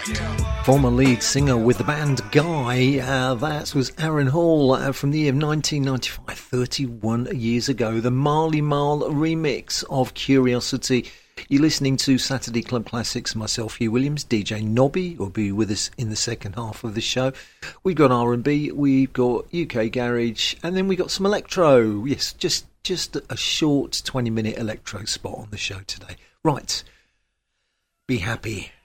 Former lead singer with the band Guy, that was Aaron Hall from the year 1995, 31 years ago. The Marley Marl remix of Curiosity. You're listening to Saturday Club Classics. Myself, Hugh Williams, DJ Nobby will be with us in the second half of the show. We've got R&B, we've got UK Garage, and then we've got some electro. Yes, just a short 20-minute electro spot on the show today. Right, be happy.